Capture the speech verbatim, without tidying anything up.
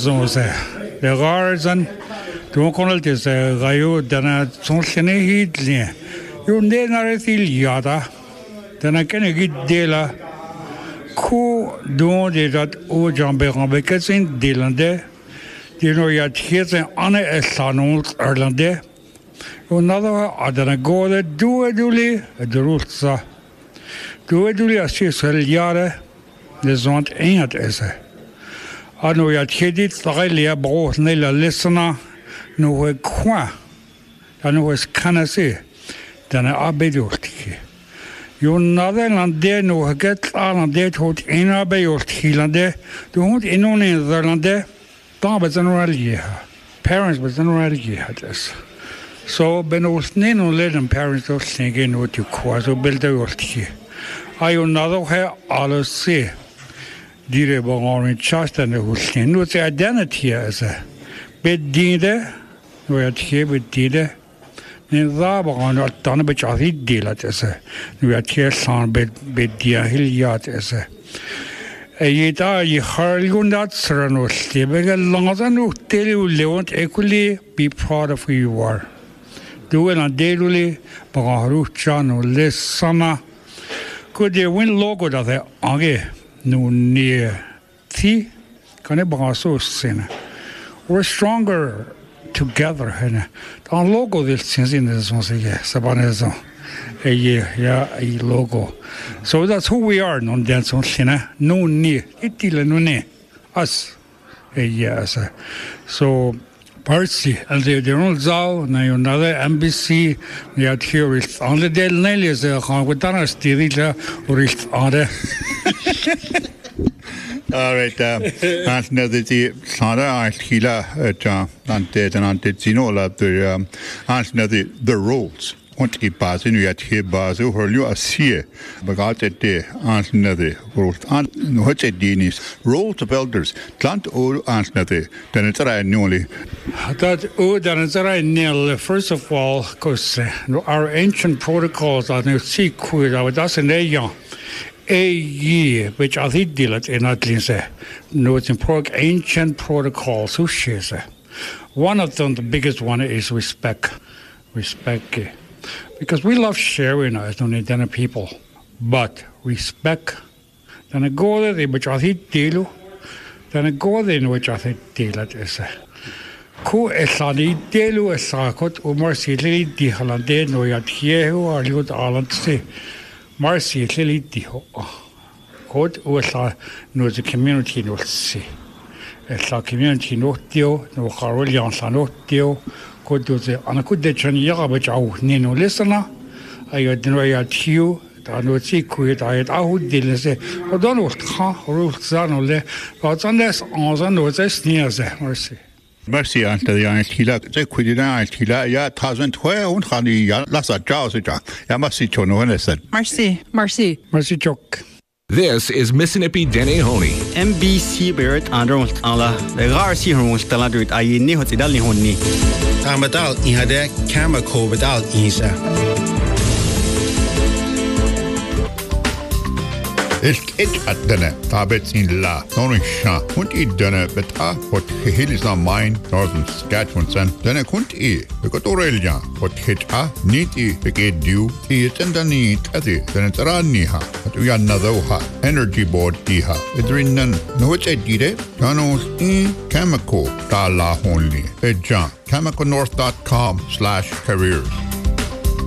zonse. The garden, don't call it as a gayo, then a sonshene heatly. You never feel yada, then I can get dela. Ko don't do that, oh, John Began, because in Dilande, you know, yet here's an honor as Sanons Erlande. Another, I don't go there, do a dooley, a drutza. Do a dooley, a sisel yada, there's not ain't as a. I know yet hit it, Australia, both Nella listener, no way qua. I know it's canna say, then I obey you. You another and there no get on there to in a bay or Hilande, don't in on in the lande, don't was an rally. Parents was an rally at this. So, Ben was no let them parents of thinking what you quasi build the old here. I another hair all say. Dire orange chest and who skin no identity as a bed dide, where it here with dide. In the on not done which I did deal at as a we are here son bed bed dear hill yacht as a a yeta ye hurl that serano stable longer than no tell you leont equally be proud of who you are. Do it on daily, but Ruchan or less summer. Could they win logo that they are? No near tea, can it be so sin? We're stronger together, and our logo this since in this one, Sabanezo, a year, yeah, a logo. So that's who we are, non dance on Sina, no near, itila no ne, us, a yes. So, Parsi, and they don't zaw, now another embassy, they are here with only the Nelly is a Hawatana Stirilla or is other. All right, and now the Sara Arkila, John, and Ted and Ted Zinola, the um, and now the the rules. Want to pass in yet here, bars over you a seer, but got it there, and now the rules. And what's it, Denis? Roll to builders, plant all and now the then it's right newly. That oh, then it's right nil. First of all, because our ancient protocols are no secret, I would ask an young. A year, which I think deal it in at least no, it's important ancient protocols. Who shares one of them, the biggest one is respect, respect, because we love sharing as no need any people, but respect. Then I go there, which I think deal. Then I go there, which I think deal it is. Ku esani deal esakot umar silly di halande no yat here who are you the island say. Marcy clearly diho. Code was no the community no see. It's a community no deal, no Carolians are no deal. Could do the and I could the Chania, which I would no listener. I had no at you, I know secret, I had out deal and say, I don't know, ha, rules are no there, but unless on no this near the mercy. Mercy after the Arkila, they quit it Arkila, yeah, thousand twelve, and honey, that's a jaws, I must see Chono, and I said, Mercy, mercy, mercy joke. This is Mississippi Denehoni. M B C Barrett under Allah, the Garci who was telling it, I knew what it only honey. I'm without in had camera code without Isa. It's it at dinner, Tabets in La, Norisha, couldn't eat dinner, but ah, what hill is not mine, Northern Saskatchewan, and then I couldn't eat. We got Aurelia, what hit ah, neat e, the gate due, eat and the neat, at it, then it's Raniha, but we are another ha, energy board iha, it's written, no, it's a did it, Janos e, chemical, Tala only, a junk, chemical north dot com slash careers.